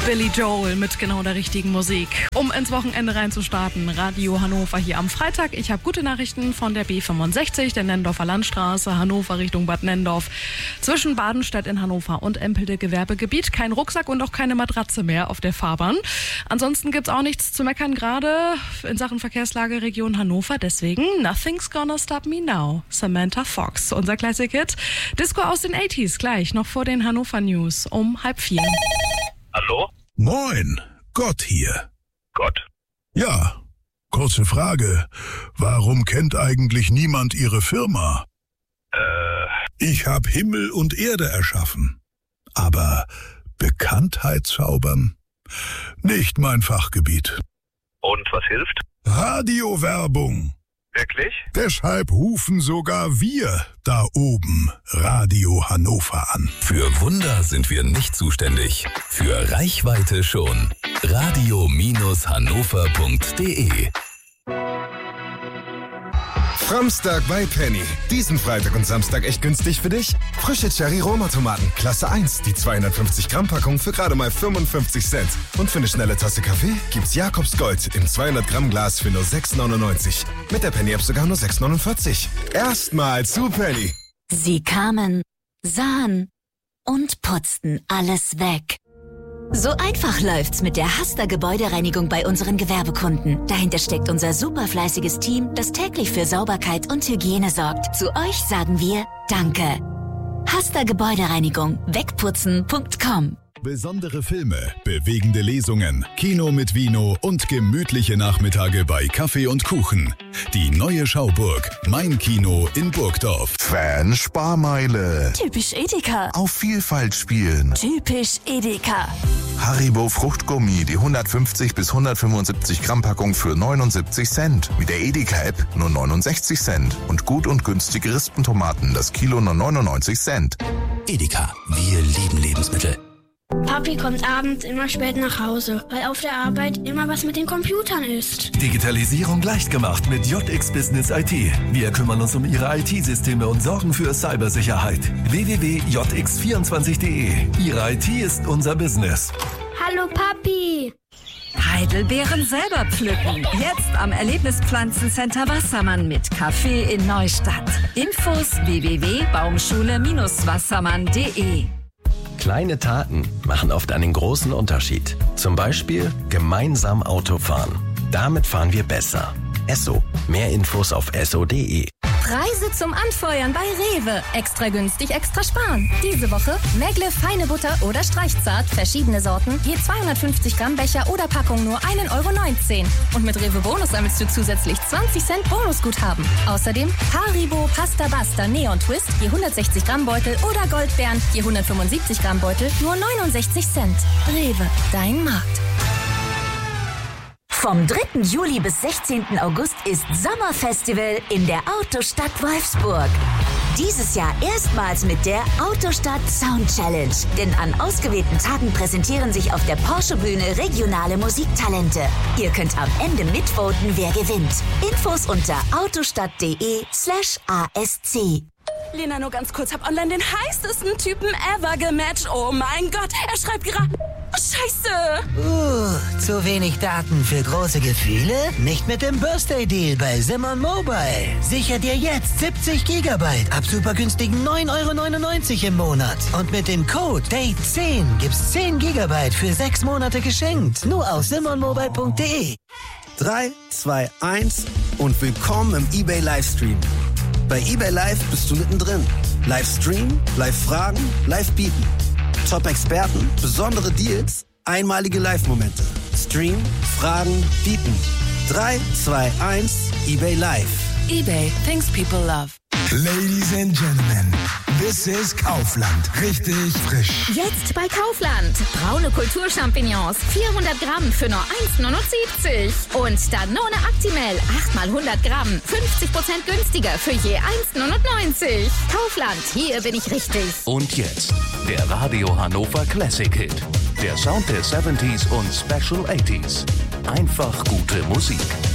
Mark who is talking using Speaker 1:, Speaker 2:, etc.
Speaker 1: Billy Joel mit genau der richtigen Musik. Um ins Wochenende reinzustarten, Radio Hannover hier am Freitag. Ich habe gute Nachrichten von der B65, der Nendorfer Landstraße, Hannover Richtung Bad Nendorf. Zwischen Badenstedt in Hannover und Empelde Gewerbegebiet. Kein Rucksack und auch keine Matratze mehr auf der Fahrbahn. Ansonsten gibt's auch nichts zu meckern, gerade in Sachen Verkehrslage Region Hannover. Deswegen Nothing's Gonna Stop Me Now. Samantha Fox, unser Classic-Hit. Disco aus den 80s, gleich noch vor den Hannover News um 3:30.
Speaker 2: Hallo?
Speaker 3: Moin, Gott hier.
Speaker 2: Gott?
Speaker 3: Ja, kurze Frage. Warum kennt eigentlich niemand Ihre Firma? Ich hab Himmel und Erde erschaffen. Aber Bekanntheit zaubern? Nicht mein Fachgebiet.
Speaker 2: Und was hilft?
Speaker 3: Radiowerbung.
Speaker 2: Wirklich?
Speaker 3: Deshalb rufen sogar wir da oben Radio Hannover an.
Speaker 4: Für Wunder sind wir nicht zuständig. Für Reichweite schon. Radio-hannover.de.
Speaker 5: Samstag bei Penny. Diesen Freitag und Samstag echt günstig für dich? Frische Cherry-Roma-Tomaten, Klasse 1, die 250 Gramm Packung für gerade mal 55 Cent. Und für eine schnelle Tasse Kaffee gibt's Jakobs Gold im 200 Gramm Glas für nur 6,99. Mit der Penny-App sogar nur 6,49. Erstmal zu Penny.
Speaker 6: Sie kamen, sahen und putzten alles weg. So einfach läuft's mit der Hasta Gebäudereinigung bei unseren Gewerbekunden. Dahinter steckt unser superfleißiges Team, das täglich für Sauberkeit und Hygiene sorgt. Zu euch sagen wir Danke. Hasta Gebäudereinigung. Wegputzen.com.
Speaker 3: Besondere Filme, bewegende Lesungen, Kino mit Vino und gemütliche Nachmittage bei Kaffee und Kuchen. Die neue Schauburg, Mein Kino in Burgdorf.
Speaker 7: Fan-Sparmeile.
Speaker 6: Typisch Edeka.
Speaker 7: Auf Vielfalt spielen.
Speaker 6: Typisch Edeka.
Speaker 7: Haribo Fruchtgummi, die 150 bis 175 Gramm Packung für 79 Cent. Mit der Edeka-App nur 69 Cent. Und gut und günstige Rispentomaten, das Kilo nur 99 Cent.
Speaker 4: Edeka, wir lieben Lebensmittel.
Speaker 8: Papi kommt abends immer spät nach Hause, weil auf der Arbeit immer was mit den Computern ist.
Speaker 9: Digitalisierung leicht gemacht mit JX Business IT. Wir kümmern uns um Ihre IT-Systeme und sorgen für Cybersicherheit. www.jx24.de. Ihre IT ist unser Business.
Speaker 8: Hallo Papi!
Speaker 10: Heidelbeeren selber pflücken. Jetzt am Erlebnispflanzencenter Wassermann mit Kaffee in Neustadt. Infos www.baumschule-wassermann.de.
Speaker 11: Kleine Taten machen oft einen großen Unterschied. Zum Beispiel gemeinsam Auto fahren. Damit fahren wir besser. Esso. Mehr Infos auf esso.de.
Speaker 12: Preise zum Anfeuern bei Rewe. Extra günstig, extra sparen. Diese Woche Megle, feine Butter oder Streichzart, verschiedene Sorten, je 250 Gramm Becher oder Packung nur 1,19 €. Und mit Rewe Bonus sammelst du zusätzlich 20 Cent Bonusguthaben. Außerdem Haribo, Pasta Basta, Neon Twist, je 160 Gramm Beutel oder Goldbeeren, je 175 Gramm Beutel, nur 69 Cent. Rewe, dein Markt.
Speaker 6: Vom 3. Juli bis 16. August ist Sommerfestival in der Autostadt Wolfsburg. Dieses Jahr erstmals mit der Autostadt Sound Challenge. Denn an ausgewählten Tagen präsentieren sich auf der Porsche-Bühne regionale Musiktalente. Ihr könnt am Ende mitvoten, wer gewinnt. Infos unter autostadt.de/ASC.
Speaker 13: Lena, nur ganz kurz, hab online den heißesten Typen ever gematcht. Oh mein Gott, er schreibt gerade... Oh, Scheiße!
Speaker 14: Zu wenig Daten für große Gefühle? Nicht mit dem Birthday-Deal bei Simon Mobile. Sicher dir jetzt 70 Gigabyte ab super günstigen 9,99 € im Monat. Und mit dem Code DATE10 gibt's 10 Gigabyte für 6 Monate geschenkt. Nur auf simonmobile.de.
Speaker 15: 3, 2, 1 und willkommen im eBay Livestream. Bei eBay Live bist du mittendrin. Livestream, Live-Fragen, Live-Bieten. Top-Experten, besondere Deals, einmalige Live-Momente. Stream, Fragen, Bieten. 3, 2, 1, eBay Live.
Speaker 13: eBay, things people love.
Speaker 3: Ladies and Gentlemen, this is Kaufland. Richtig frisch.
Speaker 12: Jetzt bei Kaufland. Braune Kulturchampignons, 400 Gramm für nur 1,79 €. Und Danone Actimel, 8 mal 100 Gramm, 50% günstiger für je 1,99 €. Kaufland, hier bin ich richtig.
Speaker 4: Und jetzt der Radio Hannover Classic Hit. Der Sound der 70s und Special 80s. Einfach gute Musik.